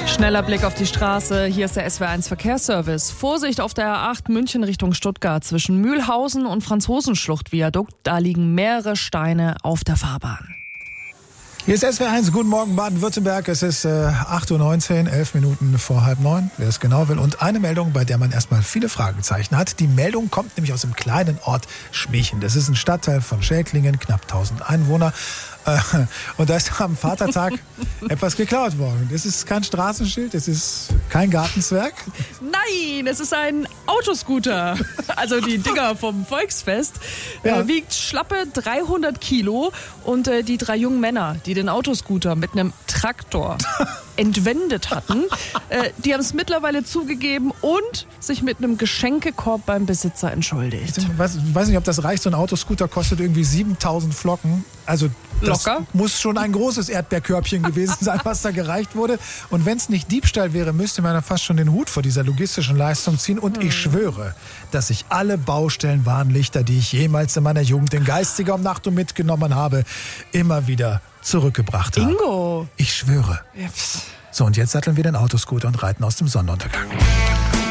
Schneller Blick auf die Straße. Hier ist der SWR1 Verkehrsservice. Vorsicht auf der A8 München Richtung Stuttgart zwischen Mühlhausen und Franzosenschlucht-Viadukt. Da liegen mehrere Steine auf der Fahrbahn. Hier ist SWR1, guten Morgen Baden-Württemberg. Es ist 8:19 Uhr, 11 Minuten vor 8:30, wer es genau will. Und eine Meldung, bei der man erstmal viele Fragezeichen hat. Die Meldung kommt nämlich aus dem kleinen Ort Schmiechen. Das ist ein Stadtteil von Schädlingen, knapp 1000 Einwohner. Und da ist am Vatertag etwas geklaut worden. Das ist kein Straßenschild, das ist kein Gartenzwerg. Nein, es ist ein Autoscooter. Also die Dinger vom Volksfest. Ja. Wiegt schlappe 300 Kilo. Und die 3 jungen Männer, die den Autoscooter mit einem Traktor entwendet hatten, die haben es mittlerweile zugegeben und sich mit einem Geschenkekorb beim Besitzer entschuldigt. Ich weiß nicht, ob das reicht. So ein Autoscooter kostet irgendwie 7000 Flocken. Also das Locker. Muss schon ein großes Erdbeerkörbchen gewesen sein, was da gereicht wurde. Und wenn es nicht Diebstahl wäre, müsste man ja fast schon den Hut vor dieser logistischen Leistung ziehen. Und ich schwöre, dass ich alle Baustellenwarnlichter, die ich jemals in meiner Jugend in geistiger Umnachtung mitgenommen habe, immer wieder zurückgebracht habe. Ingo! Ich schwöre. Ja, So, und jetzt satteln wir den Autoscooter und reiten aus dem Sonnenuntergang.